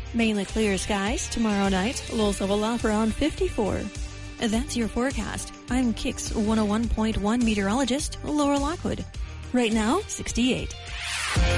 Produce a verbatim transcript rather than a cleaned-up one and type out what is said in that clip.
Mainly clear skies tomorrow night. Lows level off around fifty-four. That's your forecast. I'm Kix one oh one point one meteorologist Laura Lockwood. Right now, sixty-eight.